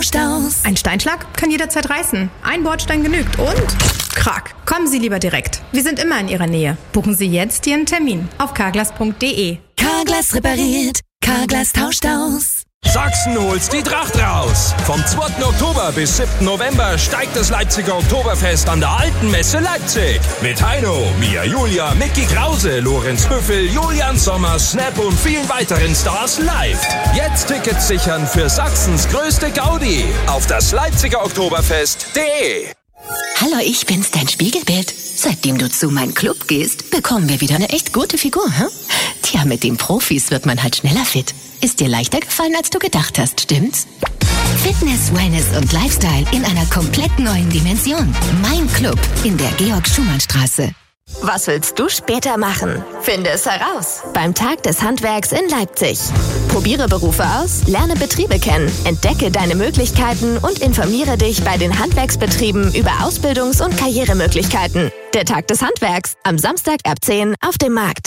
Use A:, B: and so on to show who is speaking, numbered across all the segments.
A: tauscht aus.
B: Ein Steinschlag kann jederzeit reißen. Ein Bordstein genügt und Krack. Kommen Sie lieber direkt. Wir sind immer in Ihrer Nähe. Buchen Sie jetzt Ihren Termin auf carglass.de.
A: Carglass repariert. Carglass tauscht aus.
C: Sachsen holt's die Tracht raus. Vom 2. Oktober bis 7. November steigt das Leipziger Oktoberfest an der Alten Messe Leipzig. Mit Heino, Mia Julia, Micky Krause, Lorenz Büffel, Julian Sommer, Snap und vielen weiteren Stars live. Jetzt Tickets sichern für Sachsens größte Gaudi auf das Leipziger Oktoberfest.de.
A: Hallo, ich bin's, dein Spiegelbild. Seitdem du zu meinem Club gehst, bekommen wir wieder eine echt gute Figur, hm? Tja, mit den Profis wird man halt schneller fit. Ist dir leichter gefallen, als du gedacht hast, stimmt's? Fitness, Wellness und Lifestyle in einer komplett neuen Dimension. Mein Club in der Georg-Schumann-Straße. Was willst du später machen? Finde es heraus beim Tag des Handwerks in Leipzig. Probiere Berufe aus, lerne Betriebe kennen, entdecke deine Möglichkeiten und informiere dich bei den Handwerksbetrieben über Ausbildungs- und Karrieremöglichkeiten. Der Tag des Handwerks am Samstag ab 10 auf dem Markt.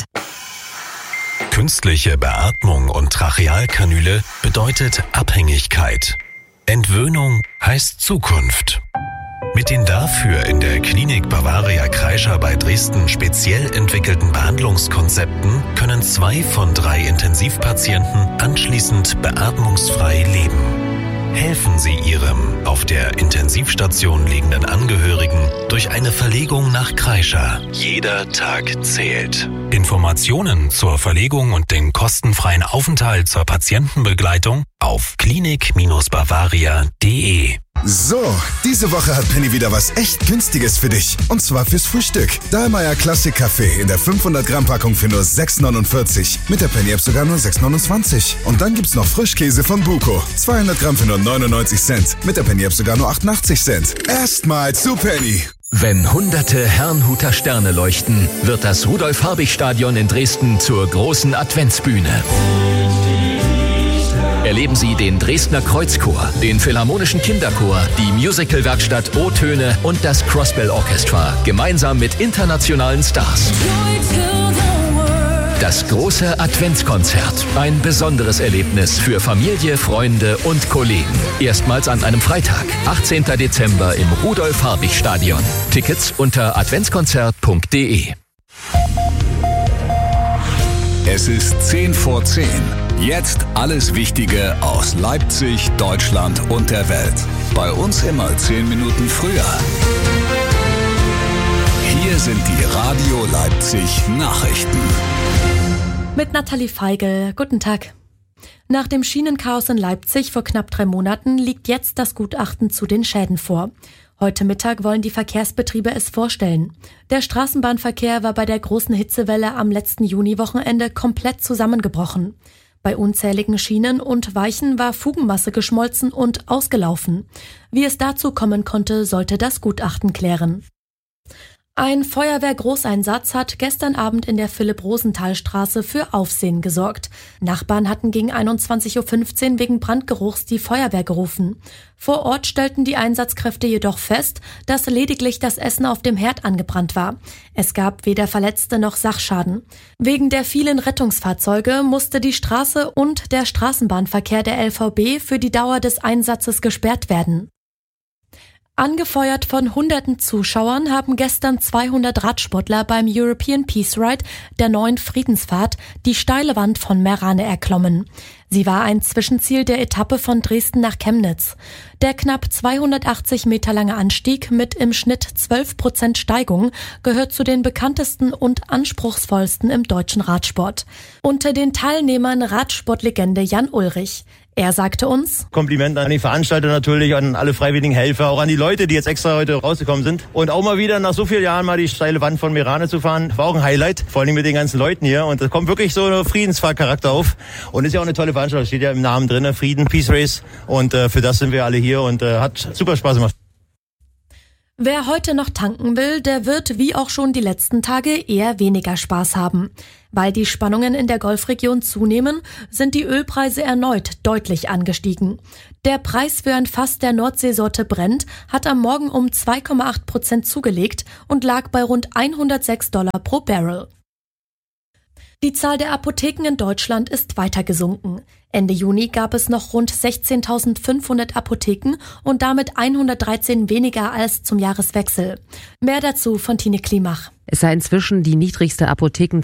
D: Künstliche Beatmung und Trachealkanüle bedeutet Abhängigkeit. Entwöhnung heißt Zukunft. Mit den dafür in der Klinik Bavaria Kreischer bei Dresden speziell entwickelten Behandlungskonzepten können 2 von 3 Intensivpatienten anschließend beatmungsfrei leben. Helfen Sie Ihrem auf der Intensivstation liegenden Angehörigen durch eine Verlegung nach Kreischer. Jeder Tag zählt. Informationen zur Verlegung und den kostenfreien Aufenthalt zur Patientenbegleitung auf klinik-bavaria.de.
E: So, diese Woche hat Penny wieder was echt Günstiges für dich. Und zwar fürs Frühstück. Dahlmeier Classic Kaffee in der 500 Gramm Packung für nur 6,49. Mit der Penny App sogar nur 6,29. Und dann gibt's noch Frischkäse von Buko. 200 Gramm für nur 99 Cent. Mit der Penny App sogar nur 88 Cent. Erstmal zu Penny.
F: Wenn hunderte Herrnhuter Sterne leuchten, wird das Rudolf-Habich-Stadion in Dresden zur großen Adventsbühne. Erleben Sie den Dresdner Kreuzchor, den Philharmonischen Kinderchor, die Musical-Werkstatt O-Töne und das Crossbell Orchestra, gemeinsam mit internationalen Stars. Das große Adventskonzert. Ein besonderes Erlebnis für Familie, Freunde und Kollegen. Erstmals an einem Freitag, 18. Dezember im Rudolf-Habich-Stadion. Tickets unter adventskonzert.de.
G: Es ist 10 vor 10. Jetzt alles Wichtige aus Leipzig, Deutschland und der Welt. Bei uns immer 10 Minuten früher. Hier sind die Radio Leipzig Nachrichten.
H: Mit Nathalie Feigl. Guten Tag. Nach dem Schienenchaos in Leipzig vor knapp 3 Monaten liegt jetzt das Gutachten zu den Schäden vor. Heute Mittag wollen die Verkehrsbetriebe es vorstellen. Der Straßenbahnverkehr war bei der großen Hitzewelle am letzten Juniwochenende komplett zusammengebrochen. Bei unzähligen Schienen und Weichen war Fugenmasse geschmolzen und ausgelaufen. Wie es dazu kommen konnte, sollte das Gutachten klären. Ein Feuerwehr-Großeinsatz hat gestern Abend in der Philipp-Rosenthal-Straße für Aufsehen gesorgt. Nachbarn hatten gegen 21.15 Uhr wegen Brandgeruchs die Feuerwehr gerufen. Vor Ort stellten die Einsatzkräfte jedoch fest, dass lediglich das Essen auf dem Herd angebrannt war. Es gab weder Verletzte noch Sachschaden. Wegen der vielen Rettungsfahrzeuge musste die Straße und der Straßenbahnverkehr der LVB für die Dauer des Einsatzes gesperrt werden. Angefeuert von hunderten Zuschauern haben gestern 200 Radsportler beim European Peace Ride, der neuen Friedensfahrt, die steile Wand von Meerane erklommen. Sie war ein Zwischenziel der Etappe von Dresden nach Chemnitz. Der knapp 280 Meter lange Anstieg mit im Schnitt 12% Steigung gehört zu den bekanntesten und anspruchsvollsten im deutschen Radsport. Unter den Teilnehmern Radsportlegende Jan Ulrich. Er sagte uns:
I: Kompliment an die Veranstalter natürlich, an alle freiwilligen Helfer, auch an die Leute, die jetzt extra heute rausgekommen sind. Und auch mal wieder nach so vielen Jahren mal die steile Wand von Meerane zu fahren, war auch ein Highlight, vor allem mit den ganzen Leuten hier. Und da kommt wirklich so ein Friedensfahrcharakter auf. Und ist ja auch eine tolle Veranstaltung, steht ja im Namen drin, Frieden, Peace Race. Und für das sind wir alle hier und hat super Spaß gemacht.
H: Wer heute noch tanken will, der wird wie auch schon die letzten Tage eher weniger Spaß haben. Weil die Spannungen in der Golfregion zunehmen, sind die Ölpreise erneut deutlich angestiegen. Der Preis für ein Fass der Nordseesorte Brent hat am Morgen um 2,8% zugelegt und lag bei rund $106 pro Barrel. Die Zahl der Apotheken in Deutschland ist weiter gesunken. Ende Juni gab es noch rund 16.500 Apotheken und damit 113 weniger als zum Jahreswechsel. Mehr dazu von Tine Klimach.
J: Es sei inzwischen die niedrigste